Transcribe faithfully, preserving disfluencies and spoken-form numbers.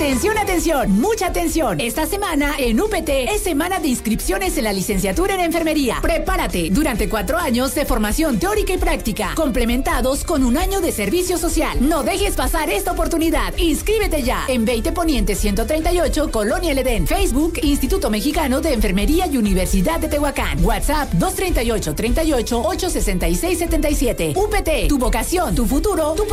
Atención, atención, mucha atención. Esta semana en U P T es semana de inscripciones en la licenciatura en enfermería. Prepárate durante cuatro años de formación teórica y práctica, complementados con un año de servicio social. No dejes pasar esta oportunidad. Inscríbete ya en veinte Poniente ciento treinta y ocho, Colonia El Edén. Facebook, Instituto Mexicano de Enfermería y Universidad de Tehuacán. WhatsApp dos treinta y ocho, treinta y ocho, ocho sesenta y seis setenta y siete. U P T, tu vocación, tu futuro, tu